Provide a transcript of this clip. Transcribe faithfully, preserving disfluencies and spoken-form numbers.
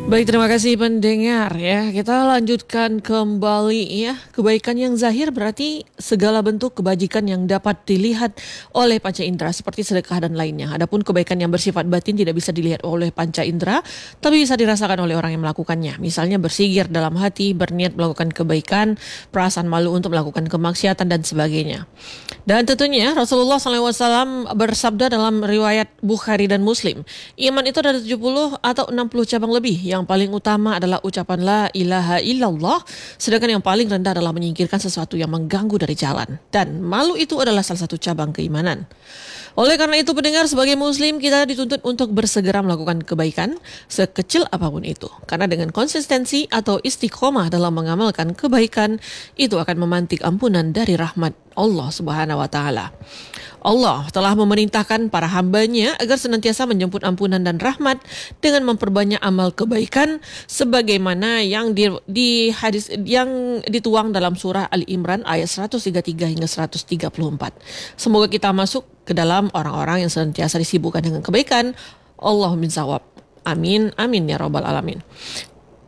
Baik, terima kasih pendengar ya. Kita lanjutkan kembali ya. Kebaikan yang zahir berarti segala bentuk kebajikan yang dapat dilihat oleh panca indera seperti sedekah dan lainnya. Adapun kebaikan yang bersifat batin tidak bisa dilihat oleh panca indera, tapi bisa dirasakan oleh orang yang melakukannya. Misalnya bersigir dalam hati, berniat melakukan kebaikan, perasaan malu untuk melakukan kemaksiatan dan sebagainya. Dan tentunya Rasulullah shallallahu alaihi wasallam bersabda dalam riwayat Bukhari dan Muslim, iman itu ada tujuh puluh atau enam puluh cabang lebih. Yang paling utama adalah ucapan la ilaha illallah, sedangkan yang paling rendah adalah menyingkirkan sesuatu yang mengganggu dari jalan. Dan malu itu adalah salah satu cabang keimanan. Oleh karena itu pendengar, sebagai muslim kita dituntut untuk bersegera melakukan kebaikan sekecil apapun itu. Karena dengan konsistensi atau istiqomah dalam mengamalkan kebaikan, itu akan memantik ampunan dari rahmat Allah Subhanahu wa taala. Allah telah memerintahkan para hambanya agar senantiasa menjemput ampunan dan rahmat dengan memperbanyak amal kebaikan sebagaimana yang di, di hadis yang dituang dalam surah Ali Imran ayat seratus tiga puluh tiga hingga seratus tiga puluh empat. Semoga kita masuk ke dalam orang-orang yang senantiasa disibukkan dengan kebaikan. Allahumma shawab. Amin, amin ya rabbal alamin.